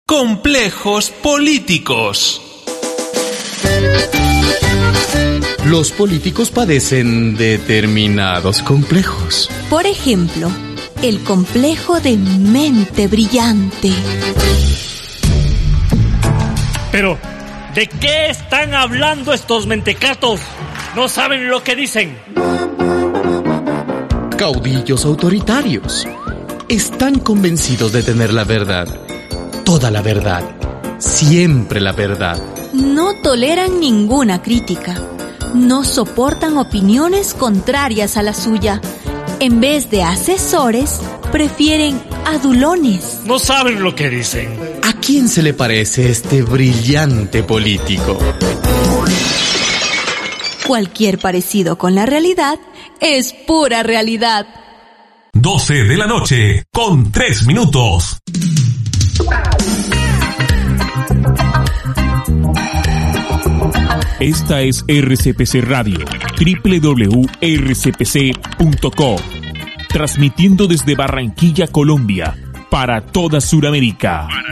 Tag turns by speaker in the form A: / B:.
A: Complejos políticos.
B: Los políticos padecen determinados complejos.
C: Por ejemplo, el complejo de mente brillante.
D: Pero, ¿de qué están hablando estos mentecatos? No saben lo que dicen.
B: Caudillos autoritarios. Están convencidos de tener la verdad. Toda la verdad. Siempre la verdad.
C: No toleran ninguna crítica. No soportan opiniones contrarias a la suya. En vez de asesores, prefieren adulones.
D: No saben lo que dicen.
B: ¿A quién se le parece este brillante político?
C: Cualquier parecido con la realidad es pura realidad.
E: 12 de la noche, con 3 minutos.
F: Esta es RCPC Radio, www.rcpc.co, transmitiendo desde Barranquilla, Colombia, para toda Sudamérica.